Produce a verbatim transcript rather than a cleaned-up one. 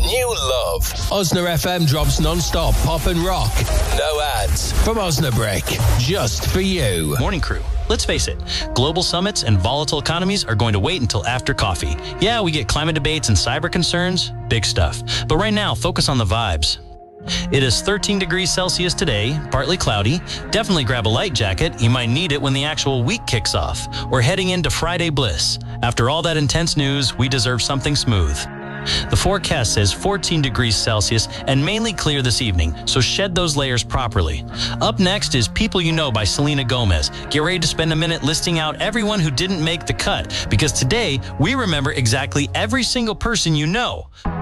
new love. Osna F M drops non-stop pop and rock. No ads. From Osnabrick. Just for you. Morning crew. Let's face it, global summits and volatile economies are going to wait until after coffee. Yeah, we get climate debates and cyber concerns. Big stuff. But right now, focus on the vibes. It is thirteen degrees Celsius today, partly cloudy. Definitely grab a light jacket. You might need it when the actual week kicks off. We're heading into Friday bliss. After all that intense news, we deserve something smooth. The forecast says fourteen degrees Celsius and mainly clear this evening, so shed those layers properly. Up next is People You Know by Selena Gomez. Get ready to spend a minute listing out everyone who didn't make the cut, because today we remember exactly every single person you know.